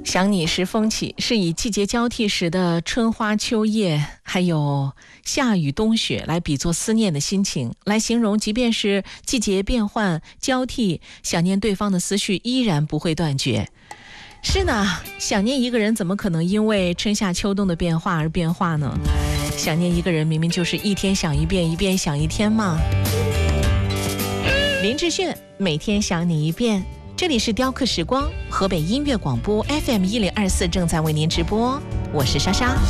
想你时风起是以季节交替时的春花秋叶，还有夏雨冬雪来比作思念的心情，来形容即便是季节变换交替，想念对方的思绪依然不会断绝。是呢，想念一个人怎么可能因为春夏秋冬的变化而变化呢？想念一个人明明就是一天想一遍，一遍想一天嘛。林志炫，每天想你一遍。这里是雕刻时光，河北音乐广播 FM 1024正在为您直播，我是莎莎。